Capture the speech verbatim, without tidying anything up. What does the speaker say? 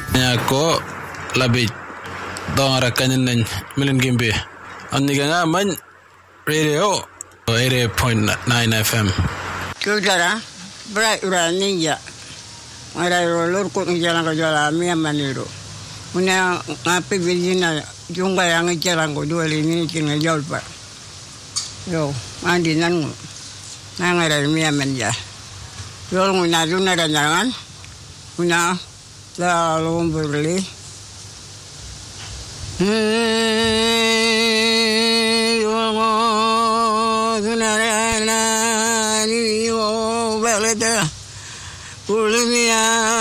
Nyako labit dongara kanyan nan milin gimbe. Aniga nga man radio eighty point nine F M. Kudara bra ura ninja. Ara rolor ko jalan ko jalan mi amaniro. Una ngapi virgina junga yang jalan ko dua ini kena jauh pak. Yo mandi nan nangara mi amanja. Yo nguna juna dan jangan. Una lalu berli. Hmm, yo sunara ni yo beleda. Kulmiya